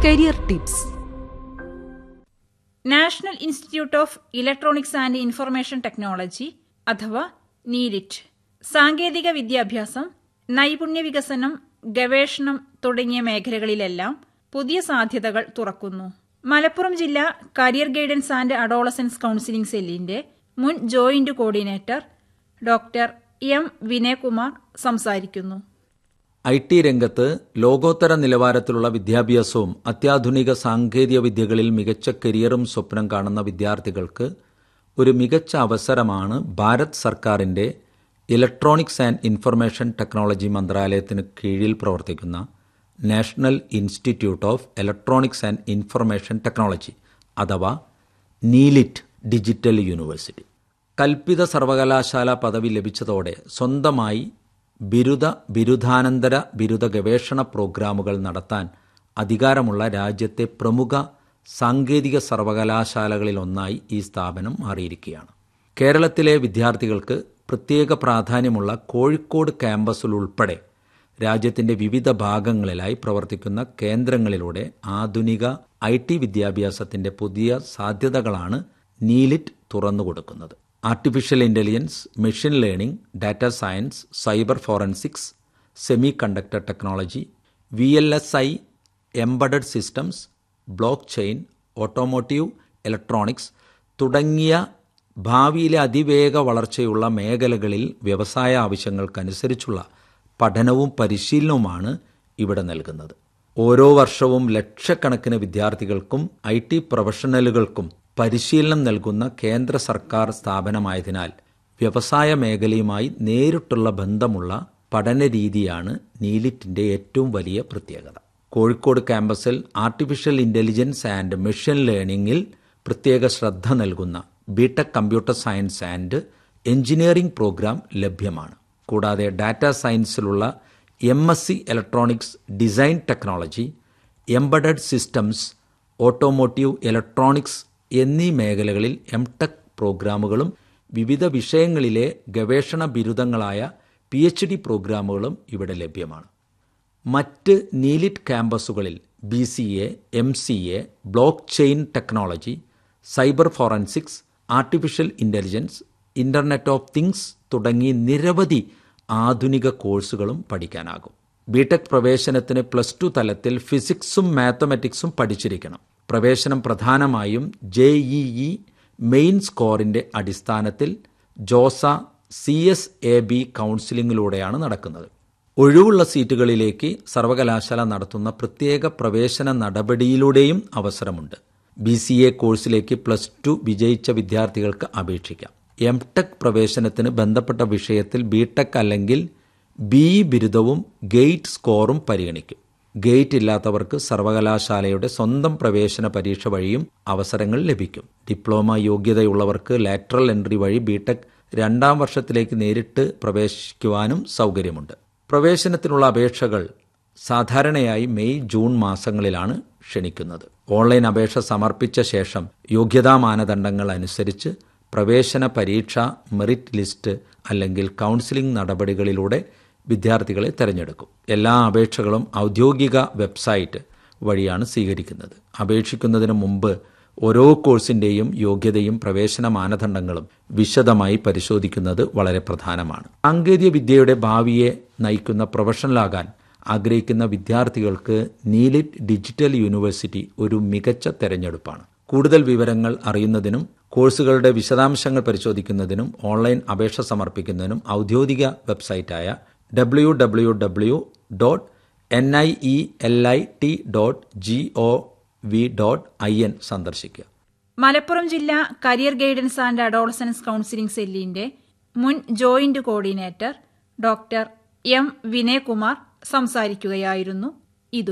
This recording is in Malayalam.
Career tips. National institute of electronics and information technology അഥവാ നീലിറ്റ് സാങ്കേതിക വിദ്യാഭ്യാസം, നൈപുണ്യ വികസനം, ഗവേഷണം തുടങ്ങിയ മേഖലകളിലെല്ലാം പുതിയ സാധ്യതകൾ തുറക്കുന്നു. മലപ്പുറം ജില്ലാ career guidance and adolescence counselling സെല്ലിന്റെ മുൻ joint coordinator doctor M Vinayakumar സംസാരിക്കുന്നു. IT രംഗത്ത് ലോകോത്തര നിലവാരത്തിലുള്ള വിദ്യാഭ്യാസവും അത്യാധുനിക സാങ്കേതിക വിദ്യകളിൽ മികച്ച കരിയറും സ്വപ്നം കാണുന്ന വിദ്യാർത്ഥികൾക്ക് ഒരു മികച്ച അവസരമാണ് ഭാരത് സർക്കാരിന്റെ ഇലക്ട്രോണിക്സ് ആൻഡ് ഇൻഫർമേഷൻ ടെക്നോളജി മന്ത്രാലയത്തിന് കീഴിൽ പ്രവർത്തിക്കുന്ന national institute of electronics and information technology അഥവാ നീലിറ്റ് ഡിജിറ്റൽ യൂണിവേഴ്സിറ്റി. കൽപ്പിത സർവകലാശാല പദവി ലഭിച്ചതോടെ സ്വന്തമായി ബിരുദാനന്തര ബിരുദ ഗവേഷണ പ്രോഗ്രാമുകൾ നടത്താൻ അധികാരമുള്ള രാജ്യത്തെ പ്രമുഖ സാങ്കേതിക സർവകലാശാലകളിലൊന്നായി ഈ സ്ഥാപനം മാറിയിരിക്കുകയാണ്. കേരളത്തിലെ വിദ്യാർത്ഥികൾക്ക് പ്രത്യേക പ്രാധാന്യമുള്ള കോഴിക്കോട് ക്യാമ്പസിലുൾപ്പെടെ രാജ്യത്തിന്റെ വിവിധ ഭാഗങ്ങളിലായി പ്രവർത്തിക്കുന്ന കേന്ദ്രങ്ങളിലൂടെ ആധുനിക IT വിദ്യാഭ്യാസത്തിന്റെ പുതിയ സാധ്യതകളാണ് NIELIT തുറന്നുകൊടുക്കുന്നത്. Artificial intelligence, machine learning, data science, cyber forensics, semi conductor technology, VLSI, embedded systems, block chain, automotive electronics തുടങ്ങിയ ഭാവിയിലെ അതിവേഗ വളർച്ചയുള്ള മേഖലകളിൽ വ്യവസായ ആവശ്യങ്ങൾക്കനുസരിച്ചുള്ള പഠനവും പരിശീലനവുമാണ് ഇവിടെ നൽകുന്നത്. ഓരോ വർഷവും ലക്ഷക്കണക്കിന് വിദ്യാർത്ഥികൾക്കും IT പ്രൊഫഷണലുകൾക്കും പരിശീലനം നൽകുന്ന കേന്ദ്ര സർക്കാർ സ്ഥാപനമായതിനാൽ വ്യവസായ മേഖലയുമായി നേരിട്ടുള്ള ബന്ധമുള്ള പഠനരീതിയാണ് നീലിറ്റിന്റെ ഏറ്റവും വലിയ പ്രത്യേകത. കോഴിക്കോട് ക്യാമ്പസിൽ ആർട്ടിഫിഷ്യൽ ഇന്റലിജൻസ് ആൻഡ് മെഷീൻ ലേണിംഗിൽ പ്രത്യേക ശ്രദ്ധ നൽകുന്ന BTech computer science and engineering programme ലഭ്യമാണ്. കൂടാതെ data സയൻസിലുള്ള MSc electronics design technology, embedded systems, automotive electronics എന്നീ മേഖലകളിൽ MTech പ്രോഗ്രാമുകളും വിവിധ വിഷയങ്ങളിലെ ഗവേഷണ ബിരുദങ്ങളായ PhD പ്രോഗ്രാമുകളും ഇവിടെ ലഭ്യമാണ്. മറ്റ് നീലിറ്റ് ക്യാമ്പസുകളിൽ BCA, MCA, block chain technology, cyber forensics, artificial intelligence, internet of things തുടങ്ങി നിരവധി ആധുനിക കോഴ്സുകളും പഠിക്കാനാകും. BTech പ്രവേശനത്തിന് +2 തലത്തിൽ ഫിസിക്സും മാത്തമാറ്റിക്സും പഠിച്ചിരിക്കണം. പ്രവേശനം പ്രധാനമായും JEE മെയിൻ സ്കോറിന്റെ അടിസ്ഥാനത്തിൽ ജോസ CSAB കൗൺസിലിംഗിലൂടെയാണ് നടക്കുന്നത്. ഒഴിവുള്ള സീറ്റുകളിലേക്ക് സർവകലാശാല നടത്തുന്ന പ്രത്യേക പ്രവേശന നടപടിയിലൂടെയും അവസരമുണ്ട്. BCA കോഴ്സിലേക്ക് +2 വിജയിച്ച വിദ്യാർത്ഥികൾക്ക് അപേക്ഷിക്കാം. MTech പ്രവേശനത്തിന് ബന്ധപ്പെട്ട വിഷയത്തിൽ BTech അല്ലെങ്കിൽ BE ബിരുദവും ഗേറ്റ് സ്കോറും പരിഗണിക്കും. ഗേറ്റ് ഇല്ലാത്തവർക്ക് സർവകലാശാലയുടെ സ്വന്തം പ്രവേശന പരീക്ഷ വഴിയും അവസരങ്ങൾ ലഭിക്കും. ഡിപ്ലോമ യോഗ്യതയുള്ളവർക്ക് ലാറ്ററൽ എൻട്രി വഴി BTech 2ാം വർഷത്തിലേക്ക് നേരിട്ട് പ്രവേശിക്കുവാനും സൗകര്യമുണ്ട്. പ്രവേശനത്തിനുള്ള അപേക്ഷകൾ സാധാരണയായി മെയ്, ജൂൺ മാസങ്ങളിലാണ് ക്ഷണിക്കുന്നത്. ഓൺലൈൻ അപേക്ഷ സമർപ്പിച്ച ശേഷം യോഗ്യതാ മാനദണ്ഡങ്ങൾ അനുസരിച്ച് പ്രവേശന പരീക്ഷ, മെറിറ്റ് ലിസ്റ്റ് അല്ലെങ്കിൽ കൗൺസിലിംഗ് നടപടികളിലൂടെ വിദ്യാർത്ഥികളെ തിരഞ്ഞെടുക്കും. എല്ലാ അപേക്ഷകളും ഔദ്യോഗിക വെബ്സൈറ്റ് വഴിയാണ് സ്വീകരിക്കുന്നത്. അപേക്ഷിക്കുന്നതിന് മുമ്പ് ഓരോ കോഴ്സിന്റെയും യോഗ്യതയും പ്രവേശന മാനദണ്ഡങ്ങളും വിശദമായി പരിശോധിക്കുന്നത് വളരെ പ്രധാനമാണ്. സാങ്കേതിക വിദ്യയുടെ ഭാവിയെ നയിക്കുന്ന പ്രൊഫഷണലാകാൻ ആഗ്രഹിക്കുന്ന വിദ്യാർത്ഥികൾക്ക് നീലിറ്റ് ഡിജിറ്റൽ യൂണിവേഴ്സിറ്റി ഒരു മികച്ച തെരഞ്ഞെടുപ്പാണ്. കൂടുതൽ വിവരങ്ങൾ അറിയുന്നതിനും കോഴ്സുകളുടെ വിശദാംശങ്ങൾ പരിശോധിക്കുന്നതിനും ഓൺലൈൻ അപേക്ഷ സമർപ്പിക്കുന്നതിനും ഔദ്യോഗിക വെബ്സൈറ്റായ www.nielt.gov.in സന്ദർശിക്കുക. മലപ്പുറം ജില്ലാ career guidance and adolescence counselling സെല്ലിന്റെ മുൻ joint coordinator doctor M Vinayakumar സംസാരിക്കുകയായിരുന്നു.